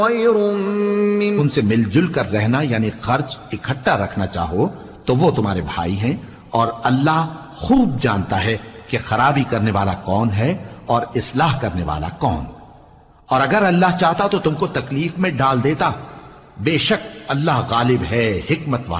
उनसे मिलजुल कर रहना यानी खर्च इकट्ठा रखना चाहो तो वो तुम्हारे भाई हैं, और अल्लाह खूब जानता है कि खराबी करने वाला कौन है और इस्लाह करने वाला कौन। और अगर अल्लाह चाहता तो तुमको तकलीफ में डाल देता, बेशक अल्लाह गालिब है, हिकमत वाला।